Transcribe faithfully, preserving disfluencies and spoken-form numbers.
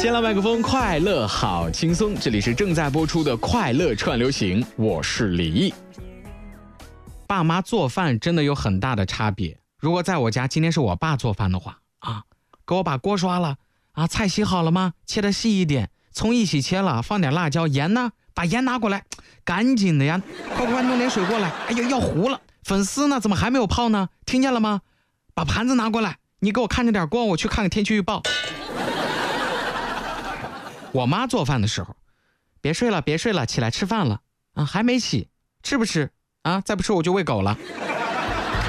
先来麦克风，快乐好轻松，这里是正在播出的快乐串流行，我是李毅。爸妈做饭真的有很大的差别。如果在我家今天是我爸做饭的话啊，给我把锅刷了啊，菜洗好了吗？切得细一点，葱一起切了，放点辣椒，盐呢？把盐拿过来，赶紧的呀，快快弄点水过来。哎呦，要糊了，粉丝呢？怎么还没有泡呢？听见了吗？把盘子拿过来，你给我看着点光，我去看看天气预报。我妈做饭的时候，别睡了别睡了，起来吃饭了啊，还没起，吃不吃啊？再不吃我就喂狗了。